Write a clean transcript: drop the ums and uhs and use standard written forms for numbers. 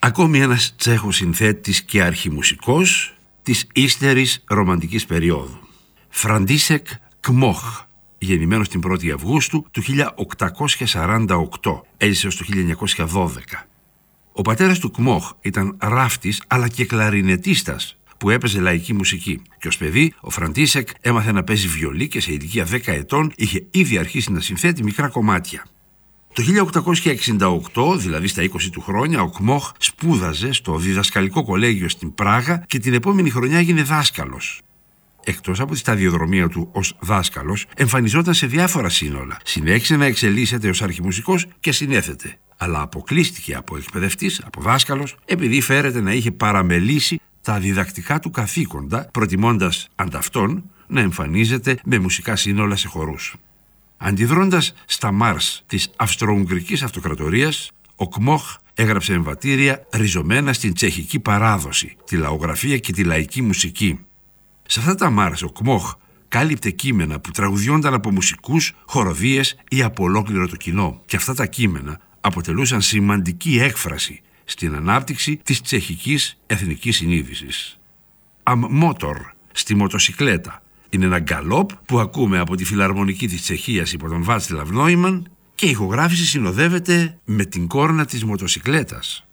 Ακόμη ένας Τσέχος συνθέτης και αρχιμουσικός της ύστερης ρομαντικής περίοδου. Φραντίσεκ Κμόχ, γεννημένος την 1η Αυγούστου του 1848, έζησε ως το 1912. Ο πατέρας του Κμόχ ήταν ράφτης αλλά και κλαρινετίστας που έπαιζε λαϊκή μουσική. Και ως παιδί ο Φραντίσεκ έμαθε να παίζει βιολί και σε ηλικία 10 ετών είχε ήδη αρχίσει να συνθέτει μικρά κομμάτια. Το 1868, δηλαδή στα 20 του χρόνια, ο Κμόχ σπούδαζε στο διδασκαλικό κολέγιο στην Πράγα και την επόμενη χρονιά έγινε δάσκαλος. Εκτός από τη σταδιοδρομία του ως δάσκαλος, εμφανιζόταν σε διάφορα σύνολα. Συνέχισε να εξελίσσεται ως αρχιμουσικός και συνέθετε. Αλλά αποκλείστηκε από εκπαιδευτής, από δάσκαλος, επειδή φέρεται να είχε παραμελήσει τα διδακτικά του καθήκοντα, προτιμώντας ανταυτόν να εμφανίζεται με μουσικά σύνολα σε χορούς. Αντιδρώντας στα Μάρς της Αυστρο-Ουγγρικής Αυτοκρατορίας, ο Κμόχ έγραψε εμβατήρια ριζωμένα στην τσεχική παράδοση, τη λαογραφία και τη λαϊκή μουσική. Σε αυτά τα Μάρς ο Κμόχ κάλυπτε κείμενα που τραγουδιόνταν από μουσικούς, χοροδίες ή από ολόκληρο το κοινό. Και αυτά τα κείμενα αποτελούσαν σημαντική έκφραση στην ανάπτυξη της τσεχικής εθνικής συνείδησης. Am Motor, στη μοτοσικλέτα, είναι ένα γκαλόπ που ακούμε από τη Φιλαρμονική της Τσεχίας υπό τον Βάτσλαβ Νόιμαν και η ηχογράφηση συνοδεύεται με την κόρνα της μοτοσικλέτας.